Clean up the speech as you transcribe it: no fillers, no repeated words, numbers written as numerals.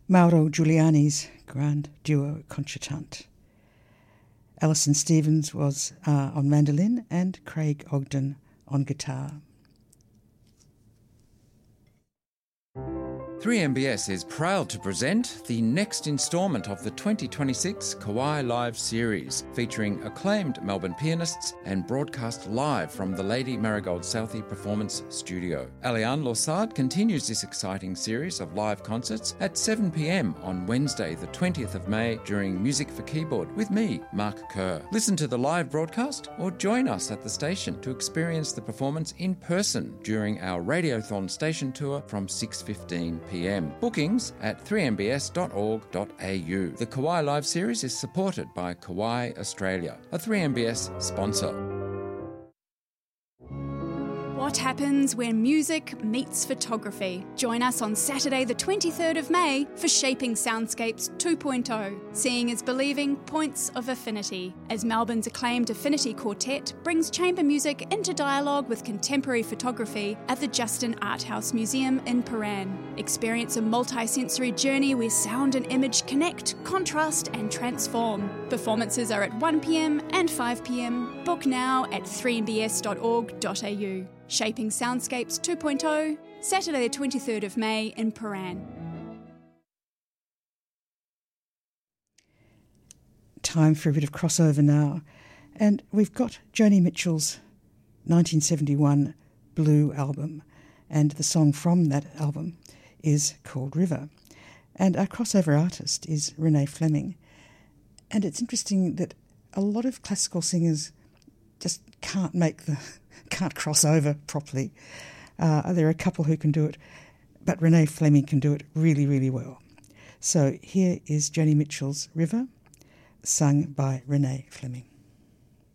Mauro Giuliani's grand duo concertante. Alison Stevens was on mandolin and Craig Ogden on guitar. 3MBS is proud to present the next instalment of the 2026 Kauai Live series, featuring acclaimed Melbourne pianists and broadcast live from the Lady Marigold Southey Performance Studio. Aliane Lorsard continues this exciting series of live concerts at 7 p.m. on Wednesday, the 20th of May, during Music for Keyboard with me, Mark Kerr. Listen to the live broadcast or join us at the station to experience the performance in person during our Radiothon station tour from 6:15 p.m. Bookings at 3mbs.org.au. The Kauai Live series is supported by Kauai Australia, a 3MBS sponsor. What happens when music meets photography? Join us on Saturday the 23rd of May for Shaping Soundscapes 2.0, Seeing is Believing, Points of Affinity, as Melbourne's acclaimed Affinity Quartet brings chamber music into dialogue with contemporary photography at the Justin Art House Museum in Paran. Experience a multi-sensory journey where sound and image connect, contrast and transform. Performances are at 1pm and 5pm. Book now at 3mbs.org.au. Shaping Soundscapes 2.0, Saturday the 23rd of May in Paran. Time for a bit of crossover now. And we've got Joni Mitchell's 1971 Blue album. And the song from that album is called River. And our crossover artist is Renee Fleming. And it's interesting that a lot of classical singers just can't cross over properly. There are a couple who can do it, but Renee Fleming can do it really, really well. So here is Joni Mitchell's River, sung by Renee Fleming.